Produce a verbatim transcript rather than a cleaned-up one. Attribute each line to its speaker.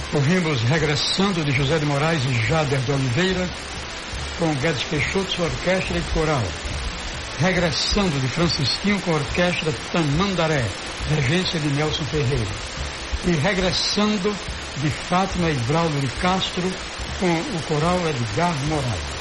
Speaker 1: Ouvimos Regressando de José de Moraes e Jader de Oliveira, com Guedes Peixoto, sua orquestra e coral. Regressando de Francisquinho com a orquestra Tamandaré, regência de Nelson Ferreira. E Regressando de Fátima e Braulio de Castro com o coral Edgar Moraes.